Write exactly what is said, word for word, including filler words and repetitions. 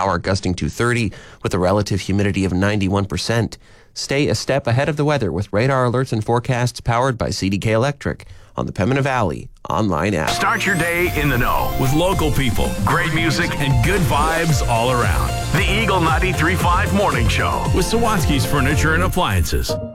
hour, gusting to thirty with a relative humidity of ninety-one percent. Stay a step ahead of the weather with radar alerts and forecasts powered by C D K Electric on the Pembina Valley online app. Start your day in the know with local people, great music, and good vibes all around. The Eagle ninety-three point five Morning Show with Sawatsky's Furniture and Appliances.